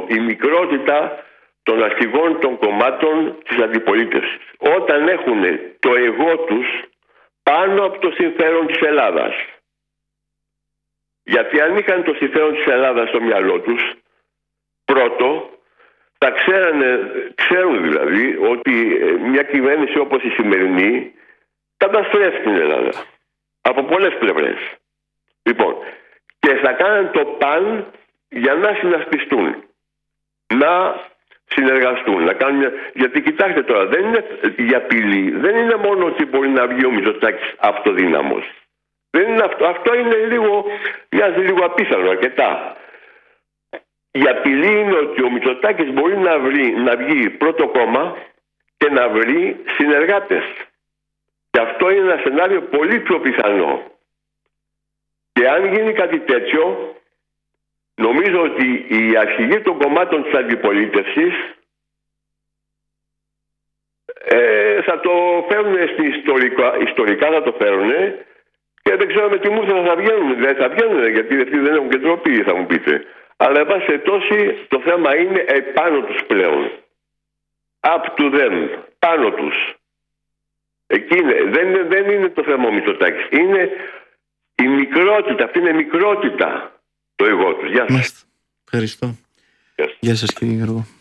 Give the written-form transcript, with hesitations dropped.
η μικρότητα των αρχηγών των κομμάτων της αντιπολίτευσης. Όταν έχουν το εγώ τους πάνω από το συμφέρον της Ελλάδας. Γιατί αν είχαν το συμφέρον της Ελλάδας στο μυαλό τους, πρώτο, θα ξέρουν δηλαδή ότι μια κυβέρνηση όπως η σημερινή καταστρέφει την Ελλάδα. Από πολλές πλευρές. Λοιπόν, και θα κάνουν το παν για να συνασπιστούν. Να συνεργαστούν. Να κάνουν γιατί κοιτάξτε τώρα, δεν είναι η απειλή. Δεν είναι μόνο ότι μπορεί να βγει ο Μητσοτάκης αυτοδύναμος. Δεν είναι αυτό είναι μοιάζει λίγο απίθανο αρκετά. Η απειλή είναι ότι ο Μητσοτάκης μπορεί να βγει πρώτο κόμμα και να βρει συνεργάτες. Και αυτό είναι ένα σενάριο πολύ πιο πιθανό. Και αν γίνει κάτι τέτοιο, νομίζω ότι οι αρχηγοί των κομμάτων της αντιπολίτευσης θα το φέρουν ιστορικά θα το φέρουν και δεν ξέρω με τι μούρθα θα βγαίνουν. Δεν θα βγαίνουν γιατί δεν έχουν και τροπή, θα μου πείτε. Αλλά εν πάση περιπτώσει το θέμα είναι επάνω τους πλέον. Up to them. Πάνω τους. Εκεί είναι. Δεν είναι το θέμα ο Μητσοτάκης. Είναι η μικρότητα. Αυτή είναι μικρότητα το εγώ τους. Γεια σας. Ευχαριστώ. Γεια σας κύριε Γιώργο.